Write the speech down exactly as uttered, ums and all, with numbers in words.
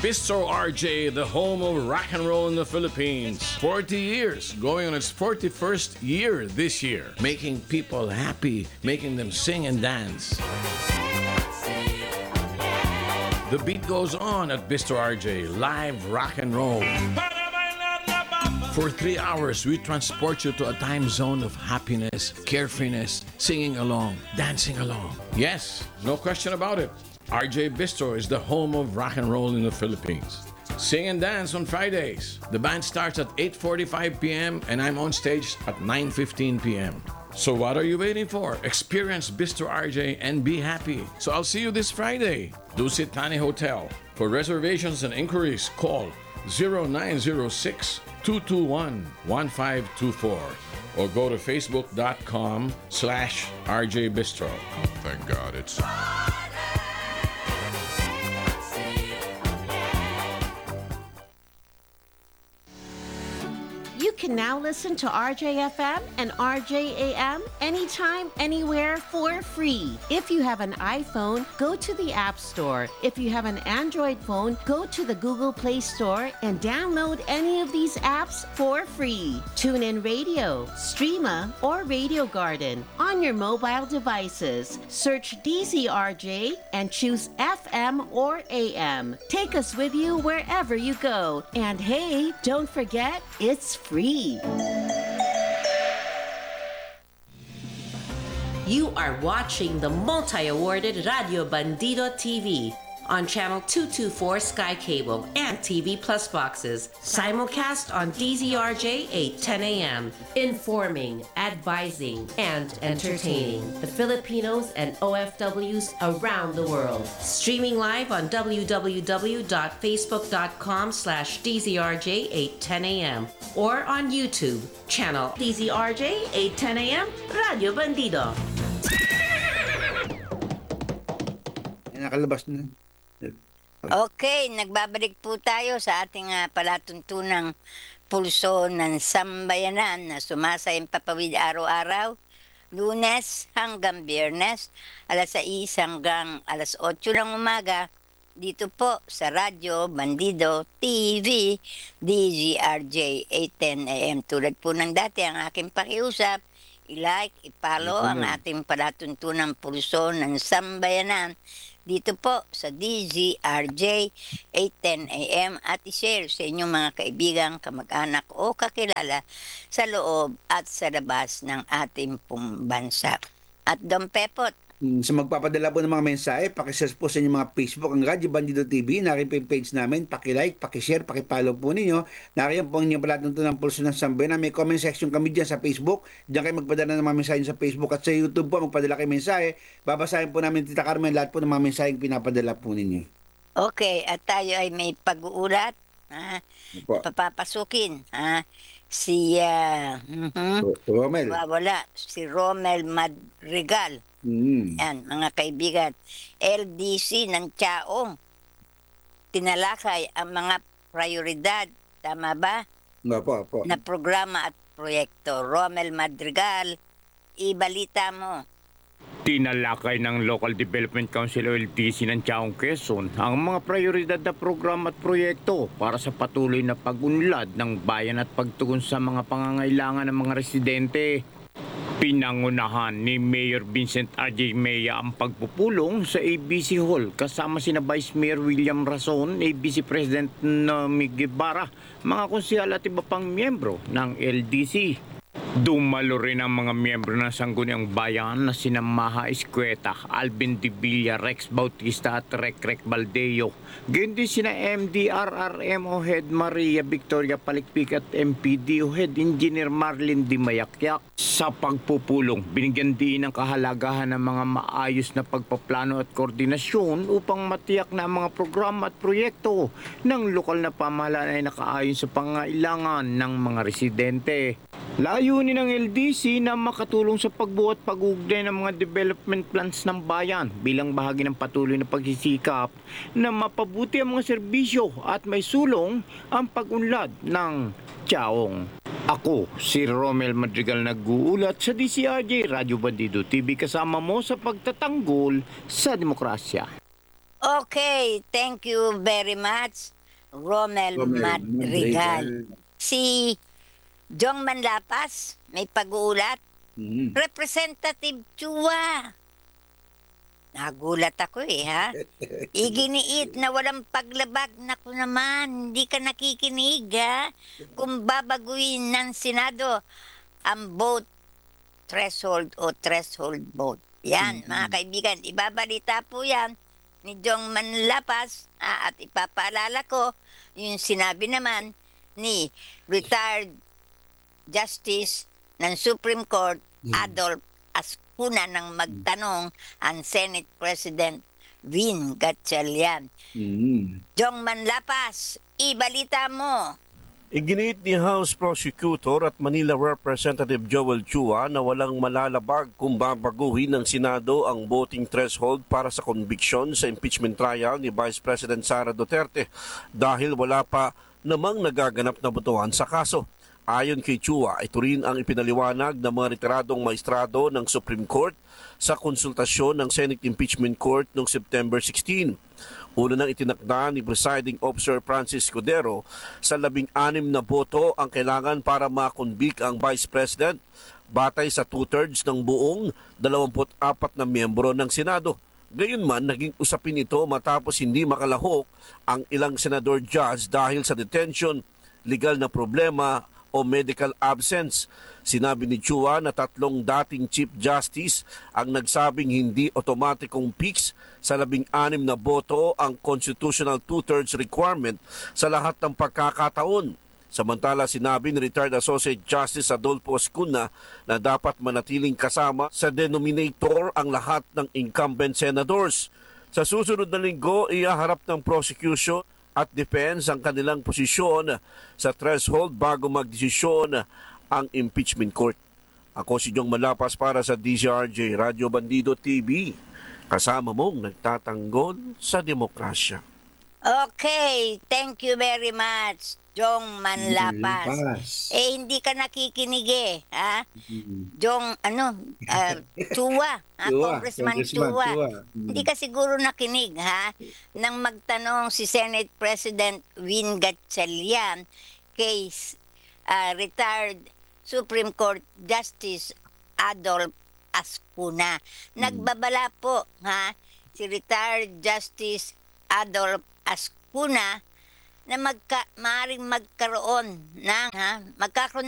Bistro R J, the home of rock and roll in the Philippines. forty years, going on its forty-first year this year. Making people happy, making them sing and dance. The beat goes on at Bistro R J, live rock and roll. For three hours, we transport you to a time zone of happiness, carefreeness, singing along, dancing along. Yes, no question about it. R J Bistro is the home of rock and roll in the Philippines. Sing and dance on Fridays. The band starts at eight forty-five p.m. and I'm on stage at nine fifteen p.m. So what are you waiting for? Experience Bistro R J and be happy. So I'll see you this Friday. Dusit Thani Hotel. For reservations and inquiries, call zero nine zero six, two two one, one five two four or go to facebook.com slash RJ Bistro. Thank God it's... You can now listen to R J F M and R J A M anytime, anywhere for free. If you have an iPhone, go to the App Store. If you have an Android phone, go to the Google Play Store and download any of these apps for free. TuneIn Radio, Streama, or Radio Garden on your mobile devices. Search D Z R J and choose F M or A M. Take us with you wherever you go. And hey, don't forget, it's free. You are watching the multi-awarded Radio Bandido T V on Channel two twenty-four Sky Cable and T V Plus boxes. Simulcast on D Z R J eight ten a.m. Informing, advising, and entertaining the Filipinos and O F Ws around the world. Streaming live on www.facebook.com slash DZRJ810am or on YouTube, channel D Z R J eight ten a.m. Radio Bandido. Nakalabas na. Okay, nagbabalik po tayo sa ating uh, palatuntunang pulso ng sambayanan na sumasayang papawid araw-araw, Lunes hanggang Biyernes, alas sais hanggang alas otso ng umaga, dito po sa Radyo Bandido T V, D Z R J eight ten a.m. Tulad po ng dati ang aking pakiusap, i-like, i-follow ang ating palatuntunang pulso ng sambayanan dito po sa D Z R J eight ten a.m. at i-share sa inyong mga kaibigan, kamag-anak o kakilala sa loob at sa labas ng ating pong bansa. At Don Pepot, sa magpapadala po ng mga mensahe, pakisearch po sa inyong mga Facebook ang Radyo Bandido T V, narin po yung page namin, pakilike, pakishare, pakipollow po ninyo. Narin po ang inyong palatuntunan ng pulso ng sambayanan. May comment section kami dyan sa Facebook. Diyan kayo magpadala ng mga mensahe sa Facebook at sa YouTube po, magpadala kayo mensahe. Babasahin po namin, Tita Carmen, lahat po ng mga mensahe pinapadala po ninyo. okay, at tayo ay may pag-uulat, ha? Opo. Papapasukin, ha? Si, uh, mhm, Romel. wala, si Romel Madrigal. Mm. Yan, mga kaibigan, L D C ng Chaong, tinalakay ang mga prioridad, tama ba, Opo, opo. na programa at proyekto. Romel Madrigal, ibalita mo. Tinalakay ng Local Development Council o L D C ng Chaong Quezon ang mga prioridad na programa at proyekto para sa patuloy na pag-unlad ng bayan at pagtugon sa mga pangangailangan ng mga residente. Pinangunahan ni Mayor Vincent R J Mea ang pagpupulong sa A B C Hall kasama sina Vice Mayor William Rason, A B C President Nomi Guevara, mga konsehal at iba pang miyembro ng L D C. Dumalo rin ang mga miyembro ng Sangguniang Bayan na sina Maha Escueta, Alvin de Villa, Rex Bautista at Rec Rec Baldeo. Gayun din sina M D R R M o Head Maria Victoria Palikpik at M P D o Head Engineer Marlin Di Mayakyak. Sa pagpupulong, binigyan din ng kahalagahan ng mga maayos na pagpaplano at koordinasyon upang matiyak na ang mga programa at proyekto ng lokal na pamahalaan ay nakaayon sa pangailangan ng mga residente. Layunin ng L D C na makatulong sa pagbuo at pag-uugnay ng mga development plans ng bayan bilang bahagi ng patuloy na pagsisikap na mapabuti ang mga serbisyo at may sulong ang pag-unlad ng Chaong. Ako, si Romel Madrigal, nag-uulat sa D Z R J Radio Bandido T V kasama mo sa pagtatanggol sa demokrasya. Okay, thank you very much, Romel Romel Madrigal. Madrigal. Si Jong Manlapas, may pag-uulat. Mm. Representative Chua. Nagulat ako eh, ha? Iginiit na walang paglabag. Naku naman, hindi ka nakikinig, ha? Kung babaguhin ng Senado ang vote threshold o threshold vote. Yan, mga kaibigan, ibabalita po yan ni Jong Manlapas, ah, at ipapaalala ko yung sinabi naman ni retired Justice ng Supreme Court, Adolf Ascuna, nang magtanong ang Senate President Vin Gatchalian. Mm. Jong Manlapas, ibalita mo. Iginiit ni House Prosecutor at Manila Representative Joel Chua na walang malalabag kung babaguhin ng Senado ang voting threshold para sa conviction sa impeachment trial ni Vice President Sara Duterte dahil wala pa namang nagaganap na botohan sa kaso. Ayon kay Chua, ito rin ang ipinaliwanag ng mga retiradong maestrado ng Supreme Court sa konsultasyon ng Senate Impeachment Court noong September sixteen. Una nang itinakda ni Presiding Officer Francis Cordero sa labing-anim na boto ang kailangan para makonvict ang Vice President batay sa two-thirds ng buong dalawampu't apat na miyembro ng Senado. Gayunman, naging usapin ito matapos hindi makalahok ang ilang senador judge dahil sa detention, legal na problema o medical absence. Sinabi ni Chua na tatlong dating Chief Justice ang nagsabing hindi otomatikong fix sa labing-anim na boto ang constitutional two-thirds requirement sa lahat ng pagkakataon. Samantala, sinabi ni retired Associate Justice Adolfo Ascuna na dapat manatiling kasama sa denominator ang lahat ng incumbent senators. Sa susunod na linggo, ihaharap ng prosecution at defense ang kanilang posisyon sa threshold bago magdesisyon ang impeachment court. Ako si Jong Malapas para sa D Z R J Radio Bandido T V. Kasama mong nagtatanggol sa demokrasya. Okay, thank you very much, Jong Manlapas. Manlapas. Eh, hindi ka nakikinig eh, ha? Jong, ano, uh, Chua, ha? Chua, Congressman Congressman Chua. Chua. Mm. Hindi ka siguro nakinig, ha? Nang magtanong si Senate President Vin Gatchalian kay uh, retired Supreme Court Justice Adolf Ascuna. Nagbabala po, ha? Si retired Justice Adolf Ascuna na magka, maaaring magkaroon ng, ha, magkakaroon